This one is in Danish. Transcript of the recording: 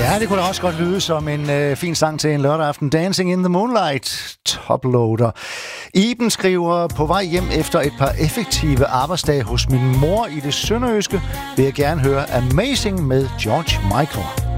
Ja, det kunne da også godt lyde som en fin sang til en lørdag aften. Dancing in the Moonlight, Toploader. Iben skriver, på vej hjem efter et par effektive arbejdsdage hos min mor i det sønderjyske, vil jeg gerne høre Amazing med George Michael.